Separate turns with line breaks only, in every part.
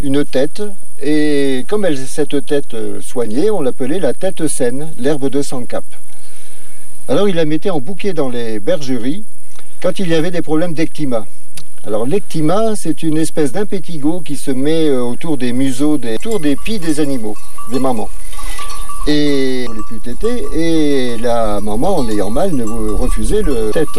une tête, et comme cette tête soignée, on l'appelait la tête saine, l'herbe de sans cap. Alors il la mettait en bouquet dans les bergeries quand il y avait des problèmes d'ectima. Alors l'ectima, c'est une espèce d'impétigo qui se met autour des museaux, autour des pieds des animaux, des mamans. Et on les put téter, et la maman, en ayant mal, ne refusait le tête.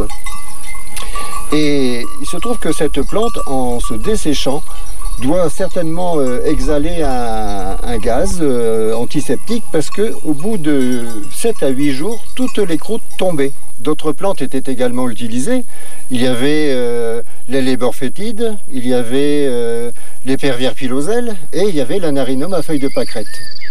Et il se trouve que cette plante, en se desséchant, doit certainement exhaler un gaz antiseptique parce qu'au bout de 7 à 8 jours, toutes les croûtes tombaient. D'autres plantes étaient également utilisées. Il y avait les léborfétides, il y avait les pervers piloselles et il y avait l'anarinum à feuilles de pâquerette.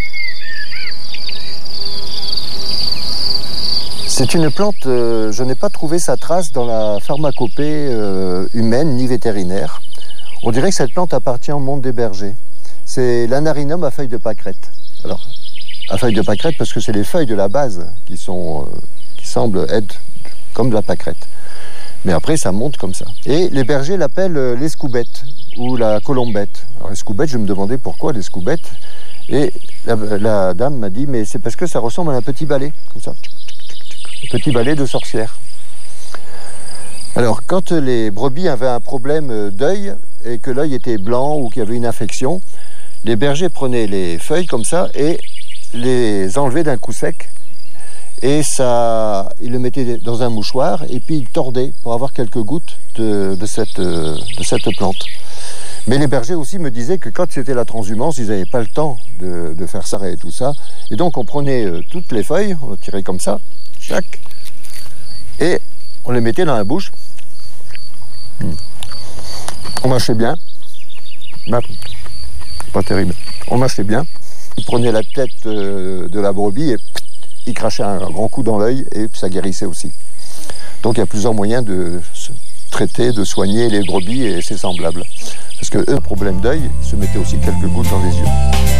C'est une plante, je n'ai pas trouvé sa trace dans la pharmacopée humaine ni vétérinaire. On dirait que cette plante appartient au monde des bergers. C'est l'anarinum à feuilles de pâquerette. Alors, à feuilles de pâquerette parce que c'est les feuilles de la base qui semblent être comme de la pâquerette. Mais après, ça monte comme ça. Et les bergers l'appellent l'escoubette ou la colombette. Alors, l'escoubette, je me demandais pourquoi l'escoubette. Et la dame m'a dit, mais c'est parce que ça ressemble à un petit balai, comme ça. Un petit balai de sorcière. Alors, quand les brebis avaient un problème d'œil, et que l'œil était blanc ou qu'il y avait une infection, les bergers prenaient les feuilles comme ça et les enlevaient d'un coup sec. Et ça, ils le mettaient dans un mouchoir et puis ils tordaient pour avoir quelques gouttes de cette plante. Mais les bergers aussi me disaient que quand c'était la transhumance, ils n'avaient pas le temps de faire ça et tout ça. Et donc on prenait toutes les feuilles, on les tirait comme ça, chaque, et on les mettait dans la bouche. On mâchait bien. Pas terrible. On mâchait bien. Il prenait la tête de la brebis et il crachait un grand coup dans l'œil et ça guérissait aussi. Donc il y a plusieurs moyens de traiter, de soigner les brebis et c'est semblable. Parce que eux, problème d'œil, ils se mettaient aussi quelques gouttes dans les yeux.